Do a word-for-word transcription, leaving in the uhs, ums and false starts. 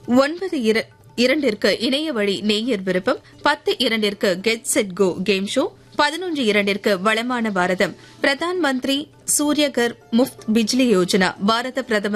ஒன்பது இரண்டிற்கு இணைய வழி நேயர் விருப்பம், பத்து இரண்டிற்கு get set go game show, பதினொன்று இரண்டிற்கு வளமான பாரதம், பிரதான் மந்திரி சூரியகர் முஃப்த் பிஜ்லி யோஜனா, பாரத பிரதமர்